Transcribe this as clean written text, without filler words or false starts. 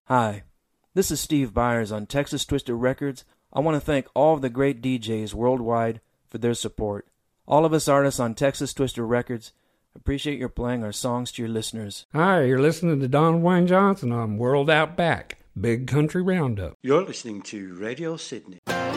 Hi, this is Steve Byers on Texas Twister Records. I want to thank all of the great DJs worldwide for their support. All of us artists on Texas Twister Records appreciate your playing our songs to your listeners. Hi, you're listening to Don Wayne Johnson on World Out Back, Big Country Roundup. You're listening to Radio Sydney.